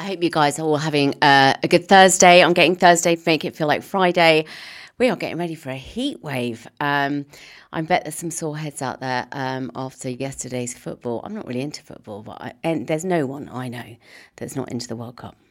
hope you guys are all having a good Thursday. I'm getting Thursday to make it feel like Friday. We are getting ready for a heat wave. I bet there's some sore heads out there after yesterday's football. I'm not really into football, and there's no one I know that's not into the World Cup.